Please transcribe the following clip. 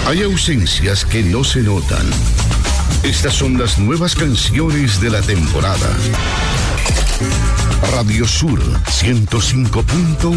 Hay ausencias que no se notan. Estas son las nuevas canciones de la temporada. Radio Sur 105.1